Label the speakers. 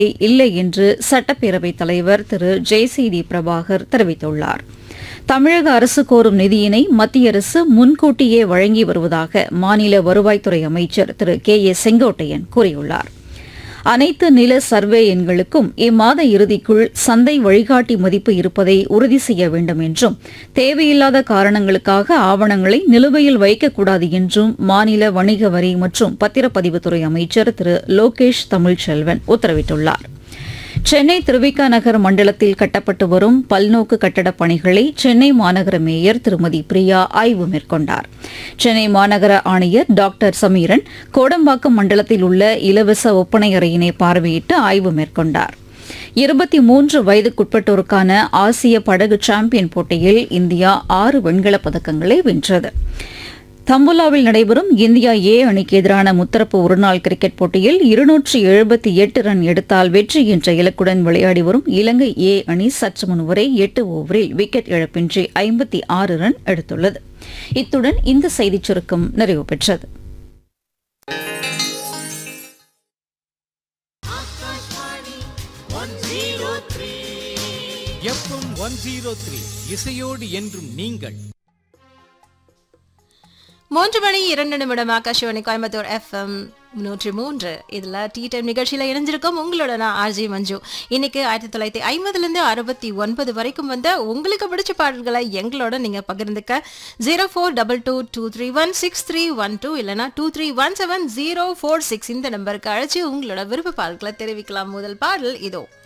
Speaker 1: இல்லை என்று சட்டப்பேரவைத் தலைவர் திரு ஜெயசீதி பிரபாகர் தெரிவித்துள்ளார். தமிழக அரசு கோரும் நிதியினை மத்திய அரசு முன்கூட்டியே வழங்கி வருவதாக மாநில வருவாய்த்துறை அமைச்சர் திரு கே ஏ செங்கோட்டையன் கூறியுள்ளார். அனைத்து நில சர்வே எண்களுக்கும் இம்மாத இறுதிக்குள் சந்தை வழிகாட்டி மதிப்பு இருப்பதை உறுதி செய்ய வேண்டும் என்றும் தேவையில்லாத காரணங்களுக்காக ஆவணங்களை நிலுவையில் வைக்கக்கூடாது என்றும் மாநில வணிக வரி மற்றும் பத்திரப்பதிவுத்துறை அமைச்சர் திரு லோகேஷ் தமிழ்ச்செல்வன் உத்தரவிட்டுள்ளார். சென்னை திருவிக நகர் மண்டலத்தில் கட்டப்பட்டு வரும் பல்நோக்கு கட்டடப் பணிகளை சென்னை மாநகர மேயர் திருமதி பிரியா ஆய்வு மேற்கொண்டார். சென்னை மாநகர ஆணையர் டாக்டர் சமீரன் கோடம்பாக்கம் மண்டலத்தில் உள்ள இலவச ஒப்பனை அறையினை பார்வையிட்டு ஆய்வு மேற்கொண்டார். 23 வயதுக்குட்பட்டோருக்கான ஆசிய படகு சாம்பியன் போட்டியில் இந்தியா 6 வெண்கலப் பதக்கங்களை வென்றது. தம்புலாவில் நடைபெறும் இந்தியா ஏ அணிக்கு எதிரான முத்தரப்பு ஒருநாள் கிரிக்கெட் போட்டியில் 278 ரன் எடுத்தால் வெற்றி என்ற இலக்குடன் விளையாடி வரும் இலங்கை ஏ அணி சற்று முன் வரை 8 ஓவரில் விக்கெட் இழப்பின்றி 56 ரன் எடுத்துள்ளது. இத்துடன் இந்த செய்திச் சுருக்கம் நிறைவு பெற்றது.
Speaker 2: எஃப்எம் 103 இசையோடு என்றும் நீங்கள்
Speaker 3: 3 மணி 2 நிமிடம் ஆகாஷவாணி கோயம்புத்தூர் எஃப்எம் 103. இதில் டீ டைம் நிகழ்ச்சியில் இணைஞ்சிருக்கோம். உங்களோட நான் ஆர்ஜி மஞ்சு. இன்னைக்கு 1950 69 வரைக்கும் வந்த உங்களுக்கு பிடிச்ச பாடல்களை எங்களோட நீங்கள் பகிர்ந்துக்க 0422231631 இல்லைனா 23170446 இந்த நம்பருக்கு அழைச்சி உங்களோட விருப்ப பாடல்களை தெரிவிக்கலாம். முதல் பாடல் இதோ.